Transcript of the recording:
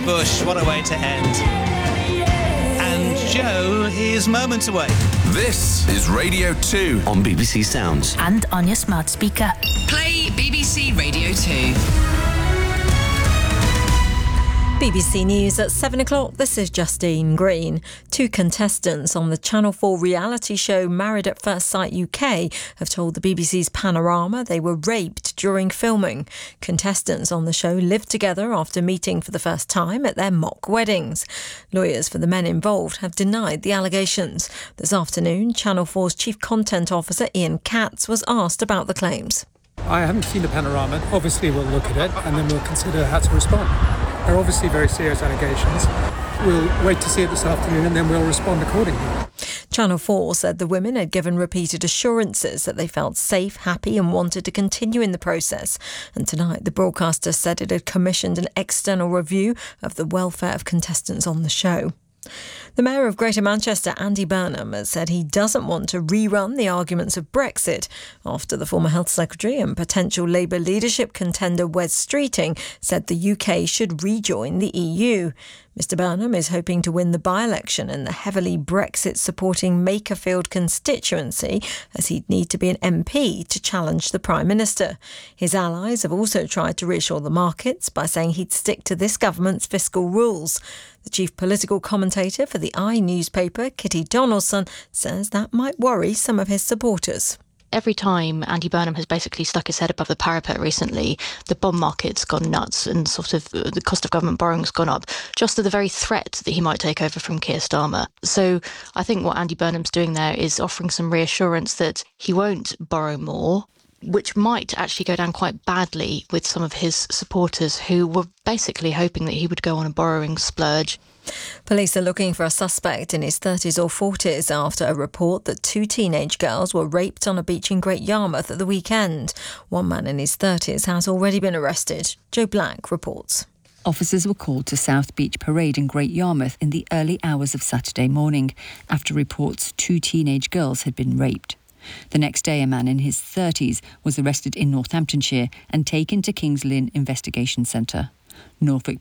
Bush. What a way to end. And Joe is moments away. This is Radio 2 on BBC Sounds and on your smart speaker. Play BBC Radio 2. BBC News at 7 o'clock. This is Justine Green. 2 contestants on the Channel 4 reality show Married at First Sight UK have told the BBC's Panorama they were raped during filming. Contestants on the show lived together after meeting for the first time at their mock weddings. Lawyers for the men involved have denied the allegations. This afternoon, Channel 4's Chief Content Officer Ian Katz was asked about the claims. I haven't seen the Panorama. Obviously, we'll look at it and then we'll consider how to respond. They're obviously very serious allegations. We'll wait to see it this afternoon and then we'll respond accordingly. Channel 4 said the women had given repeated assurances that they felt safe, happy and wanted to continue in the process. And tonight, the broadcaster said it had commissioned an external review of the welfare of contestants on the show. The Mayor of Greater Manchester, Andy Burnham, has said he doesn't want to rerun the arguments of Brexit after the former Health Secretary and potential Labour leadership contender Wes Streeting said the UK should rejoin the EU. Mr Burnham is hoping to win the by-election in the heavily Brexit-supporting Makerfield constituency, as he'd need to be an MP to challenge the Prime Minister. His allies have also tried to reassure the markets by saying he'd stick to this government's fiscal rules. The chief political commentator for the newspaper, Kitty Donaldson, says that might worry some of his supporters. Every time Andy Burnham has basically stuck his head above the parapet recently, the bond market's gone nuts and sort of the cost of government borrowing's gone up, just at the very threat that he might take over from Keir Starmer. So I think what Andy Burnham's doing there is offering some reassurance that he won't borrow more, which might actually go down quite badly with some of his supporters who were basically hoping that he would go on a borrowing splurge. Police are looking for a suspect in his 30s or 40s after a report that 2 teenage girls were raped on a beach in Great Yarmouth at the weekend. One man in his 30s has already been arrested. Joe Black reports. Officers were called to South Beach Parade in Great Yarmouth in the early hours of Saturday morning after reports 2 teenage girls had been raped. The next day, a man in his 30s was arrested in Northamptonshire and taken to Kings Lynn Investigation Centre. Norfolk